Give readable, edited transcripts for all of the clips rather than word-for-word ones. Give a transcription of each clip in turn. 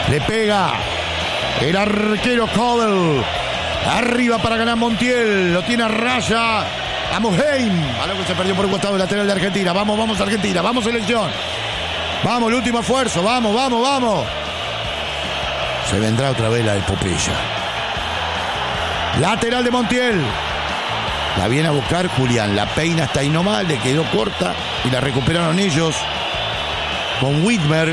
Le pega el arquero Cobel. Arriba para ganar Montiel. Lo tiene a raya. Vamos, Heim. Algo que se perdió por un costado del lateral de Argentina. Vamos, vamos, Argentina. Vamos, selección. Vamos, el último esfuerzo. Vamos, vamos, vamos. Se vendrá otra vez la epopeya. Lateral de Montiel. La viene a buscar Julián. La peina hasta ahí nomás. Le quedó corta. Y la recuperaron ellos. Con Whitmer.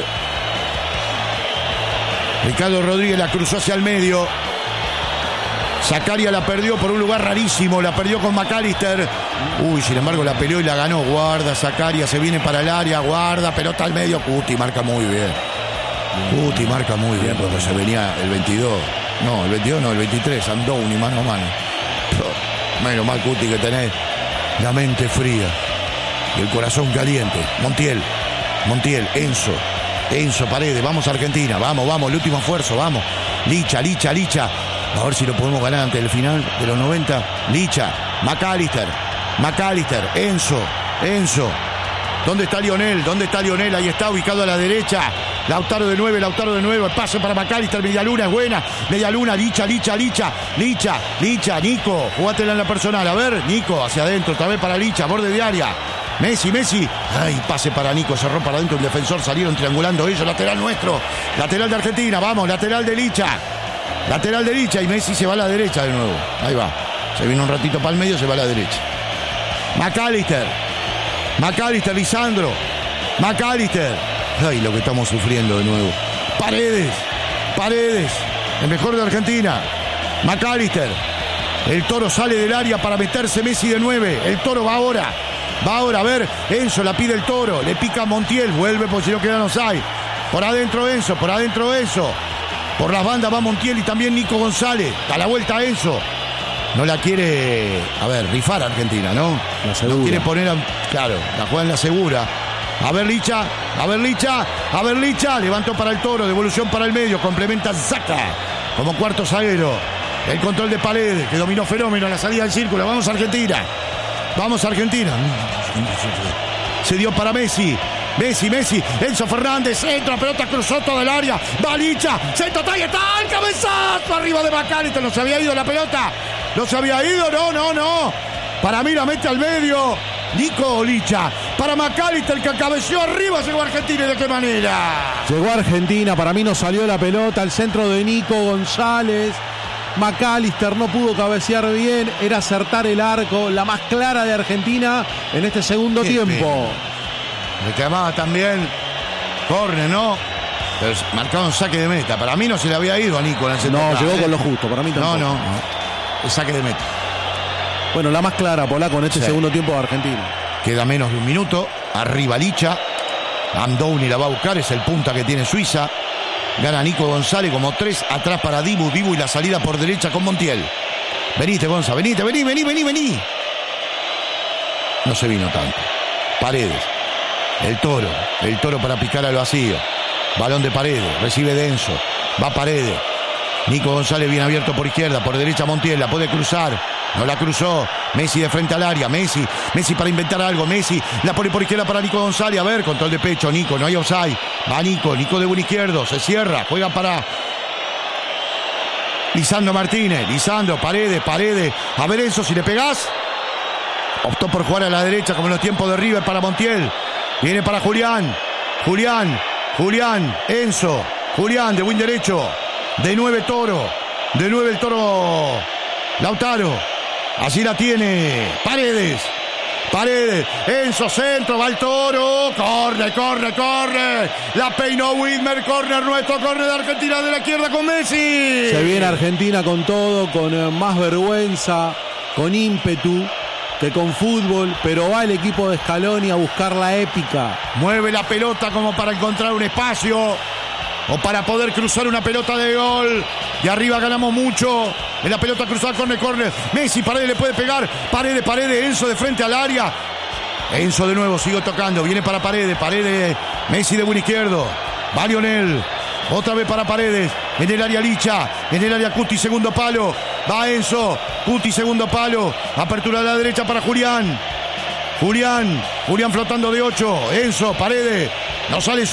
Ricardo Rodríguez la cruzó hacia el medio. Zakaria la perdió por un lugar rarísimo. La perdió con McAllister. Uy, sin embargo la peleó y la ganó. Guarda Zakaria, se viene para el área. Guarda, pelota al medio. Cuti marca muy bien. Cuti marca muy bien porque se venía el 22. No, el 22 no, el 23. Andoni mano a mano. Menos mal, Cuti, que tenés la mente fría y el corazón caliente. Montiel, Enzo Paredes. Vamos, Argentina. Vamos, vamos, el último esfuerzo. Vamos. Licha. A ver si lo podemos ganar antes del final de los 90. Licha, McAllister, Enzo. ¿Dónde está Lionel? Ahí está, ubicado a la derecha. Lautaro de 9. El pase para McAllister. Medialuna es buena. Medialuna, Licha. Nico, jugátela en la personal. A ver, Nico, hacia adentro. Otra vez para Licha, borde de área. Messi. Ay, pase para Nico. Cerró para adentro el defensor. Salieron triangulando ellos. Lateral nuestro. Lateral de Argentina. Vamos, lateral de Licha. Y Messi se va a la derecha de nuevo. Ahí va. Se vino un ratito para el medio, se va a la derecha. McAllister, Lisandro. Ay, lo que estamos sufriendo de nuevo. Paredes. El mejor de Argentina. McAllister. El Toro sale del área para meterse Messi de 9. El Toro va ahora, a ver. Enzo la pide el Toro. Le pica a Montiel. Vuelve porque si no quedan offside. Por adentro Enzo. Por las bandas va Montiel y también Nico González. Da la vuelta a Enzo. No la quiere, rifar Argentina, ¿no? La segura. No quiere poner claro, la juega en la segura. A ver Licha. Levantó para el Toro, devolución para el medio. Complementa Zaka como cuarto zaguero. El control de Paredes, que dominó Fenómeno a la salida del círculo. Vamos Argentina. Se dio para Messi. Enzo Fernández, entra, pelota cruzó toda el área, va Licha, centro, ahí está, el cabezazo arriba de McAllister. No se había ido la pelota, no. Para mí la mete al medio Nico Licha. Para McAllister, que cabeció arriba, llegó Argentina. ¿Y de qué manera? Llegó Argentina, para mí no salió la pelota, al centro de Nico González. McAllister no pudo cabecear bien, era acertar el arco, la más clara de Argentina en este segundo tiempo. Reclamaba también córner, ¿no? Pero marcaron saque de meta. Para mí no se le había ido a Nico en el centro. No, llegó con lo justo, para mí tampoco. No. El saque de meta. Bueno, la más clara, Polaco, en este segundo tiempo de Argentina. Queda menos de un minuto. Arriba Licha. Andoni la va a buscar, es el punta que tiene Suiza. Gana Nico González como 3. Atrás para Dibu y la salida por derecha con Montiel. Venite, Gonza, vení. No se vino tanto. Paredes. El toro para picar al vacío. Balón de Paredes, recibe Denso. Va Paredes. Nico González bien abierto por izquierda, por derecha Montiel, la puede cruzar. No la cruzó. Messi de frente al área. Messi para inventar algo. Messi la pone por izquierda para Nico González. A ver, control de pecho. Nico, no hay offside. Va Nico de buen izquierdo. Se cierra. Juega para Lisandro Martínez. Paredes. A ver Enzo, si le pegás. Optó por jugar a la derecha como en los tiempos de River para Montiel. Viene para Julián, Enzo, Julián de buen derecho, de 9 Toro, el Toro Lautaro, así la tiene, Paredes, Enzo centro, va el Toro, corre, la peinó Whitmer, corner nuestro, corner de Argentina de la izquierda con Messi. Se viene Argentina con todo, con más vergüenza, con ímpetu que con fútbol, pero va el equipo de Scaloni a buscar la épica. Mueve la pelota como para encontrar un espacio o para poder cruzar una pelota de gol. Y arriba ganamos mucho. En la pelota cruzada, corner. Messi, Paredes le puede pegar. Paredes, Enzo de frente al área. Enzo de nuevo, sigue tocando. Viene para Paredes, Messi de buen izquierdo. Va Lionel. Otra vez para Paredes. En el área Licha. En el área Cuti, segundo palo. Va Enzo. Cuti, segundo palo. Apertura a la derecha para Julián flotando de 8. Enzo, Paredes. No sale